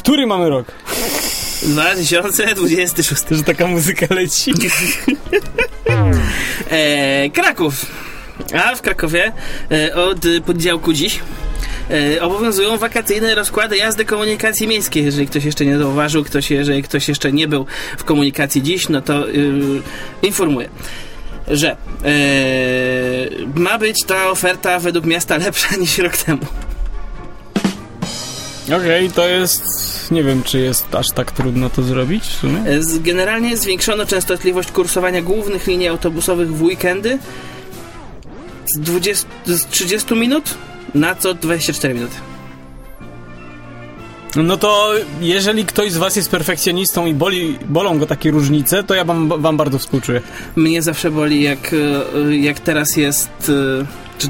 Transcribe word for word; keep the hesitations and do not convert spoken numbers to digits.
Który mamy rok? dwa tysiące dwudziesty szósty. Że taka muzyka leci. e, Kraków. A w Krakowie e, od poniedziałku dziś e, obowiązują wakacyjne rozkłady jazdy komunikacji miejskiej. Jeżeli ktoś jeszcze nie zauważył, ktoś, jeżeli ktoś jeszcze nie był w komunikacji dziś, no to yy, informuję, że yy, ma być ta oferta według miasta lepsza niż rok temu. Okej, okay, to jest... Nie wiem, czy jest aż tak trudno to zrobić w sumie. Generalnie zwiększono częstotliwość kursowania głównych linii autobusowych w weekendy z, dwudziestu, z trzydziestu minut na co dwadzieścia cztery minuty. No to jeżeli ktoś z was jest perfekcjonistą i boli, bolą go takie różnice, to ja wam, wam bardzo współczuję. Mnie zawsze boli, jak, jak teraz jest